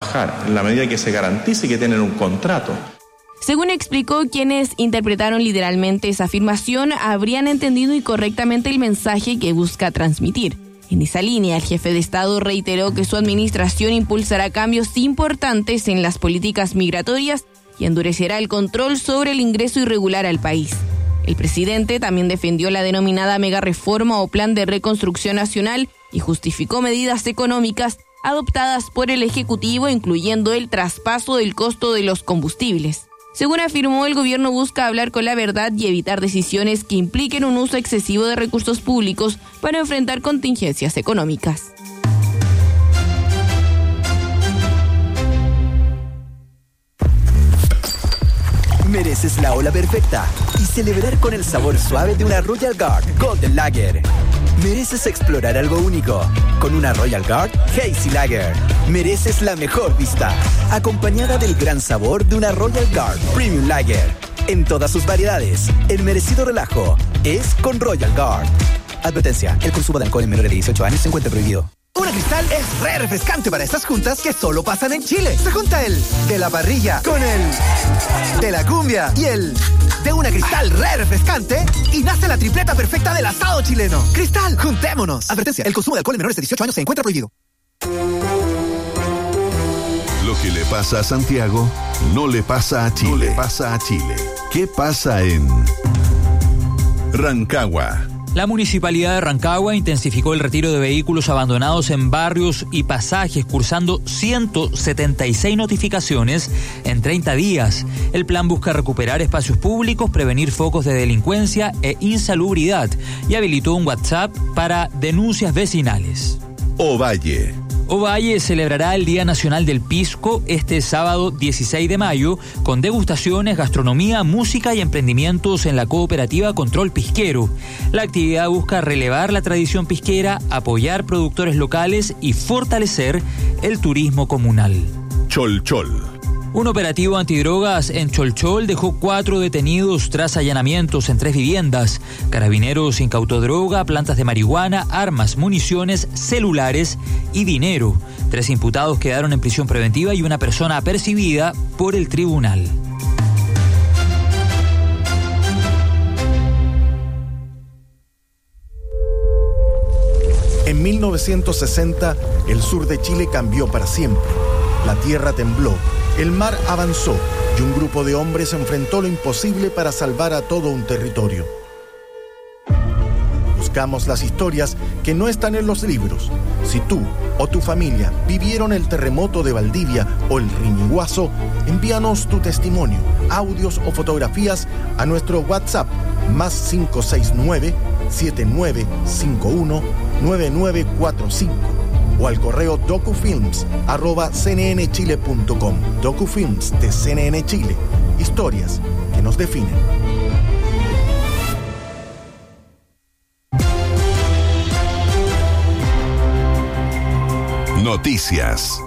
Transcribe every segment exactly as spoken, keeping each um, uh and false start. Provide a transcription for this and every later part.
En la medida que se garantice que tienen un contrato. Según explicó, quienes interpretaron literalmente esa afirmación habrían entendido incorrectamente el mensaje que busca transmitir. En esa línea, el jefe de Estado reiteró que su administración impulsará cambios importantes en las políticas migratorias y endurecerá el control sobre el ingreso irregular al país. El presidente también defendió la denominada megareforma o plan de reconstrucción nacional y justificó medidas económicas adoptadas por el Ejecutivo, incluyendo el traspaso del costo de los combustibles. Según afirmó, el gobierno busca hablar con la verdad y evitar decisiones que impliquen un uso excesivo de recursos públicos para enfrentar contingencias económicas. Mereces la ola perfecta y celebrar con el sabor suave de una Royal Guard Golden Lager. Mereces explorar algo único con una Royal Guard Hazy Lager. Mereces la mejor vista, acompañada del gran sabor de una Royal Guard Premium Lager. En todas sus variedades, el merecido relajo es con Royal Guard. Advertencia, el consumo de alcohol en menores de dieciocho años se encuentra prohibido. Una Cristal es re refrescante para estas juntas que solo pasan en Chile. Se junta el de la parrilla con el de la cumbia y el de una Cristal re refrescante y nace la tripleta perfecta del asado chileno. Cristal, juntémonos. Advertencia, el consumo de alcohol en menores de dieciocho años se encuentra prohibido. Lo que le pasa a Santiago no le pasa a Chile. No le pasa a Chile. ¿Qué pasa en Rancagua? La Municipalidad de Rancagua intensificó el retiro de vehículos abandonados en barrios y pasajes, cursando ciento setenta y seis notificaciones en treinta días. El plan busca recuperar espacios públicos, prevenir focos de delincuencia e insalubridad y habilitó un WhatsApp para denuncias vecinales. Ovalle. Ovalle celebrará el Día Nacional del Pisco este sábado dieciséis de mayo con degustaciones, gastronomía, música y emprendimientos en la cooperativa Control Pisquero. La actividad busca relevar la tradición pisquera, apoyar productores locales y fortalecer el turismo comunal. Cholchol. Un operativo antidrogas en Cholchol dejó cuatro detenidos tras allanamientos en tres viviendas. Carabineros incautó droga, plantas de marihuana, armas, municiones, celulares y dinero. Tres imputados quedaron en prisión preventiva y una persona apercibida por el tribunal. En mil novecientos sesenta, el sur de Chile cambió para siempre. La tierra tembló, el mar avanzó y un grupo de hombres enfrentó lo imposible para salvar a todo un territorio. Buscamos las historias que no están en los libros. Si tú o tu familia vivieron el terremoto de Valdivia o el Riñiguazo, envíanos tu testimonio, audios o fotografías a nuestro WhatsApp más cinco seis nueve, siete nueve cinco uno, nueve nueve cuatro cinco o al correo docufilms arroba c n n chile punto com. Docufilms de C N N Chile. Historias que nos definen. Noticias.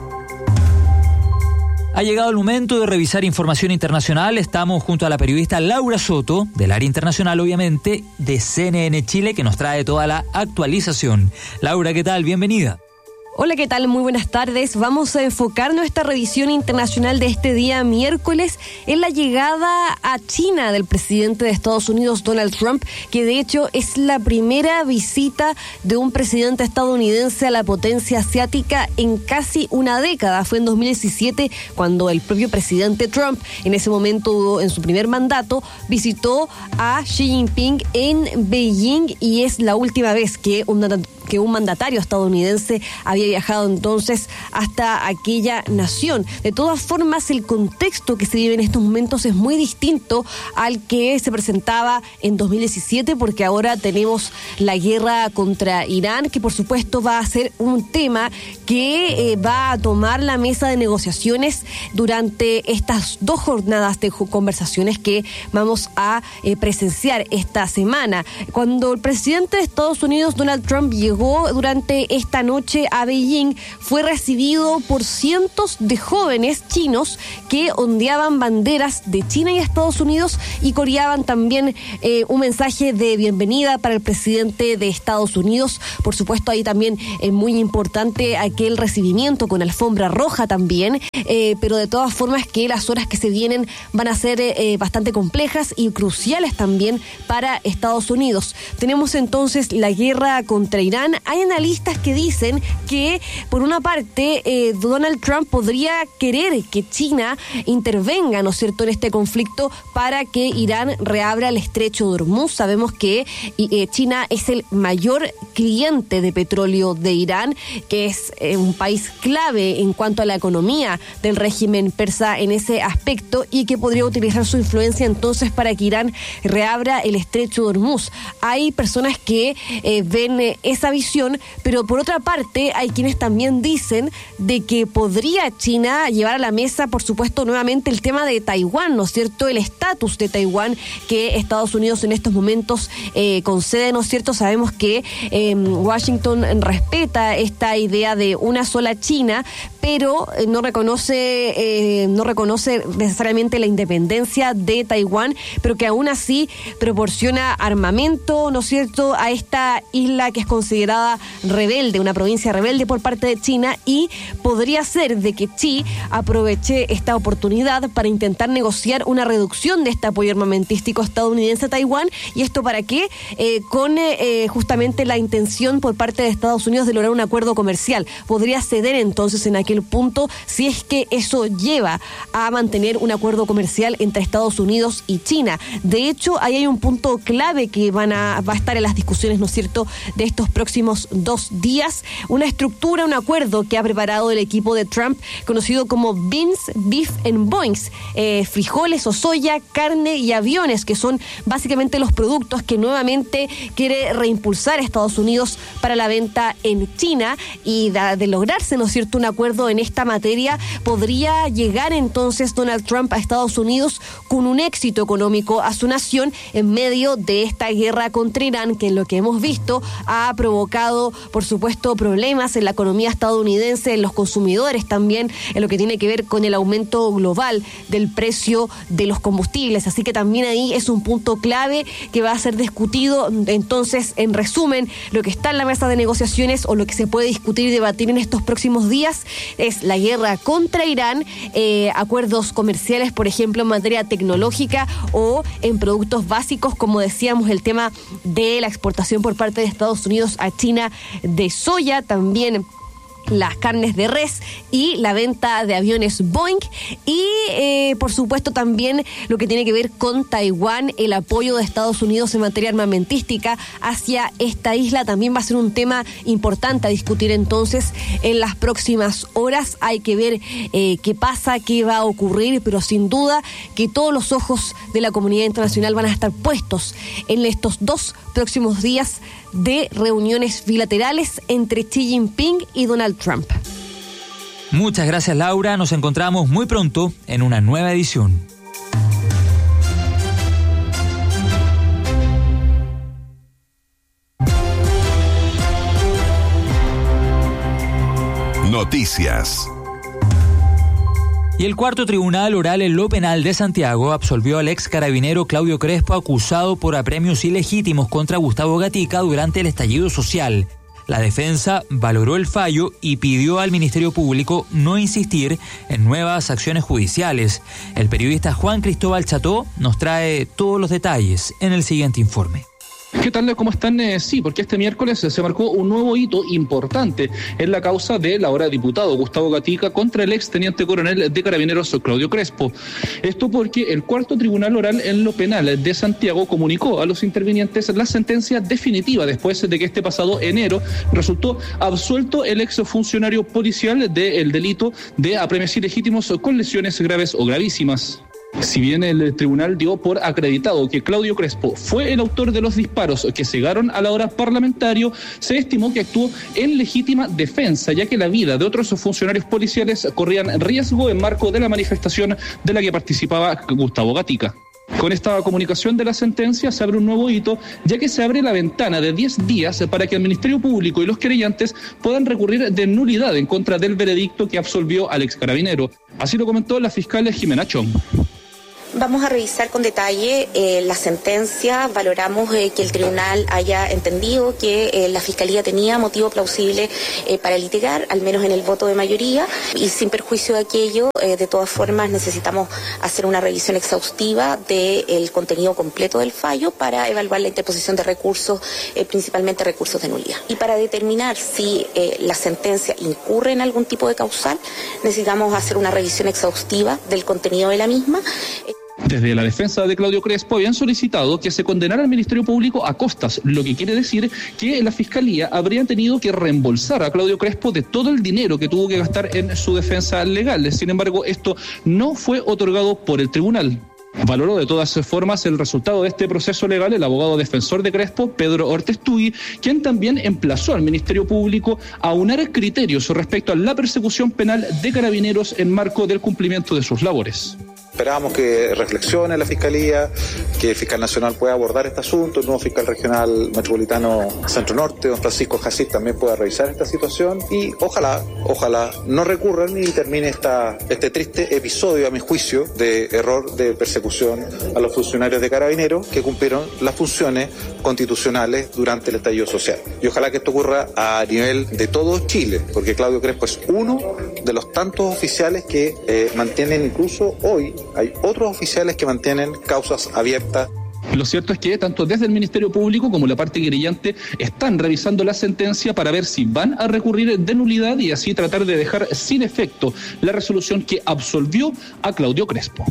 Ha llegado el momento de revisar información internacional. Estamos junto a la periodista Laura Soto, del área internacional obviamente, de C N N Chile, que nos trae toda la actualización. Laura, ¿qué tal? Bienvenida. Hola, ¿qué tal? Muy buenas tardes. Vamos a enfocar nuestra revisión internacional de este día miércoles en la llegada a China del presidente de Estados Unidos, Donald Trump, que de hecho es la primera visita de un presidente estadounidense a la potencia asiática en casi una década. Fue en dos mil diecisiete cuando el propio presidente Trump, en ese momento en su primer mandato, visitó a Xi Jinping en Beijing y es la última vez que un que un mandatario estadounidense había viajado entonces hasta aquella nación. De todas formas, el contexto que se vive en estos momentos es muy distinto al que se presentaba en dos mil diecisiete, porque ahora tenemos la guerra contra Irán, que por supuesto va a ser un tema que eh, va a tomar la mesa de negociaciones durante estas dos jornadas de conversaciones que vamos a eh, presenciar esta semana. Cuando el presidente de Estados Unidos, Donald Trump, llegó llegó durante esta noche a Beijing fue recibido por cientos de jóvenes chinos que ondeaban banderas de China y Estados Unidos y coreaban también eh, un mensaje de bienvenida para el presidente de Estados Unidos. Por supuesto, ahí también es muy importante aquel recibimiento con alfombra roja también, eh, pero de todas formas que las horas que se vienen van a ser eh, bastante complejas y cruciales también para Estados Unidos. Tenemos entonces la guerra contra Irán. Hay analistas que dicen que, por una parte, eh, Donald Trump podría querer que China intervenga, ¿no es cierto?, en este conflicto para que Irán reabra el estrecho de Hormuz. Sabemos que eh, China es el mayor cliente de petróleo de Irán, que es eh, un país clave en cuanto a la economía del régimen persa en ese aspecto y que podría utilizar su influencia entonces para que Irán reabra el estrecho de Hormuz. Hay personas que eh, ven eh, esa visión, pero por otra parte hay quienes también dicen de que podría China llevar a la mesa, por supuesto, nuevamente el tema de Taiwán, ¿no es cierto?, el estatus de Taiwán que Estados Unidos en estos momentos eh, concede, ¿no es cierto? Sabemos que eh, Washington respeta esta idea de una sola China, pero no reconoce eh, no reconoce necesariamente la independencia de Taiwán, pero que aún así proporciona armamento, ¿no es cierto?, a esta isla que es considerada rebelde, una provincia rebelde por parte de China, y podría ser de que Xi aproveche esta oportunidad para intentar negociar una reducción de este apoyo armamentístico estadounidense a Taiwán. ¿Y esto para qué? Eh, con eh, justamente la intención por parte de Estados Unidos de lograr un acuerdo comercial. Podría ceder entonces en aquel punto si es que eso lleva a mantener un acuerdo comercial entre Estados Unidos y China. De hecho, ahí hay un punto clave que van a, va a estar en las discusiones, ¿no es cierto?, de estos próximos dos días. Una estructura, un acuerdo que ha preparado el equipo de Trump, conocido como Beans, Beef and Boings, eh, frijoles o soya, carne y aviones, que son básicamente los productos que nuevamente quiere reimpulsar a Estados Unidos para la venta en China. Y de, de lograrse, ¿no es cierto?, un acuerdo en esta materia, podría llegar entonces Donald Trump a Estados Unidos con un éxito económico a su nación en medio de esta guerra contra Irán, que en lo que hemos visto ha provocado, por supuesto, problemas en la economía estadounidense, en los consumidores también, en lo que tiene que ver con el aumento global del precio de los combustibles. Así que también ahí es un punto clave que va a ser discutido. Entonces, en resumen, lo que está en la mesa de negociaciones o lo que se puede discutir y debatir en estos próximos días es la guerra contra Irán, eh, acuerdos comerciales, por ejemplo, en materia tecnológica o en productos básicos, como decíamos, el tema de la exportación por parte de Estados Unidos a China de soya, también las carnes de res y la venta de aviones Boeing y eh, por supuesto también lo que tiene que ver con Taiwán, el apoyo de Estados Unidos en materia armamentística hacia esta isla también va a ser un tema importante a discutir entonces en las próximas horas. Hay que ver eh, qué pasa, qué va a ocurrir, pero sin duda que todos los ojos de la comunidad internacional van a estar puestos en estos dos próximos días de reuniones bilaterales entre Xi Jinping y Donald Trump. Muchas gracias, Laura. Nos encontramos muy pronto en una nueva edición. Noticias. Y el cuarto tribunal oral en lo penal de Santiago absolvió al ex carabinero Claudio Crespo, acusado por apremios ilegítimos contra Gustavo Gatica durante el estallido social. La defensa valoró el fallo y pidió al Ministerio Público no insistir en nuevas acciones judiciales. El periodista Juan Cristóbal Cható nos trae todos los detalles en el siguiente informe. ¿Qué tal? ¿Cómo están? Eh, sí, porque este miércoles se marcó un nuevo hito importante en la causa del ahora diputado Gustavo Gatica contra el ex teniente coronel de Carabineros Claudio Crespo. Esto porque el cuarto tribunal oral en lo penal de Santiago comunicó a los intervinientes la sentencia definitiva después de que este pasado enero resultó absuelto el ex funcionario policial del delito de apremios ilegítimos con lesiones graves o gravísimas. Si bien el tribunal dio por acreditado que Claudio Crespo fue el autor de los disparos que cegaron al ahora parlamentario, se estimó que actuó en legítima defensa, ya que la vida de otros funcionarios policiales corrían riesgo en marco de la manifestación de la que participaba Gustavo Gatica. Con esta comunicación de la sentencia se abre un nuevo hito, ya que se abre la ventana de diez días para que el Ministerio Público y los querellantes puedan recurrir de nulidad en contra del veredicto que absolvió al ex carabinero. Así lo comentó la fiscal Jimena Chong. Vamos a revisar con detalle eh, la sentencia, valoramos eh, que el tribunal haya entendido que eh, la Fiscalía tenía motivo plausible eh, para litigar, al menos en el voto de mayoría, y sin perjuicio de aquello, eh, de todas formas necesitamos hacer una revisión exhaustiva del contenido completo del fallo para evaluar la interposición de recursos, eh, principalmente recursos de nulidad. Y para determinar si eh, la sentencia incurre en algún tipo de causal, necesitamos hacer una revisión exhaustiva del contenido de la misma. Desde la defensa de Claudio Crespo habían solicitado que se condenara al Ministerio Público a costas, lo que quiere decir que la Fiscalía habría tenido que reembolsar a Claudio Crespo de todo el dinero que tuvo que gastar en su defensa legal. Sin embargo, esto no fue otorgado por el tribunal. Valoró de todas formas el resultado de este proceso legal el abogado defensor de Crespo, Pedro Ortestui, quien también emplazó al Ministerio Público a unar criterios respecto a la persecución penal de carabineros en marco del cumplimiento de sus labores. Esperamos que reflexione la Fiscalía, que el fiscal nacional pueda abordar este asunto, el nuevo fiscal regional metropolitano Centro Norte, don Francisco Jacid, también pueda revisar esta situación y ojalá, ojalá no recurran y termine esta, este triste episodio, a mi juicio, de error de persecución a los funcionarios de Carabineros que cumplieron las funciones constitucionales durante el estallido social. Y ojalá que esto ocurra a nivel de todo Chile, porque Claudio Crespo es uno de los tantos oficiales que eh, mantienen incluso hoy. Hay otros oficiales que mantienen causas abiertas. Lo cierto es que tanto desde el Ministerio Público como la parte querellante están revisando la sentencia para ver si van a recurrir de nulidad y así tratar de dejar sin efecto la resolución que absolvió a Claudio Crespo.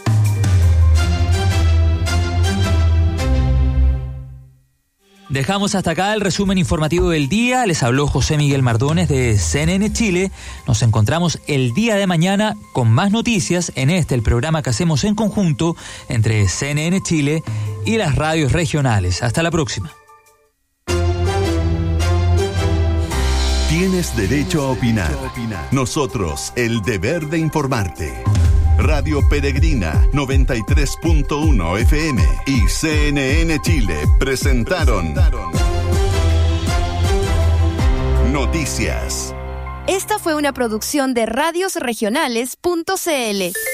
Dejamos hasta acá el resumen informativo del día. Les habló José Miguel Mardones de C N N Chile. Nos encontramos el día de mañana con más noticias en este, el programa que hacemos en conjunto entre C N N Chile y las radios regionales. Hasta la próxima. Tienes derecho a opinar. Nosotros, el deber de informarte. Radio Peregrina noventa y tres punto uno F M y C N N Chile presentaron Noticias. Esta fue una producción de radios regionales punto c l.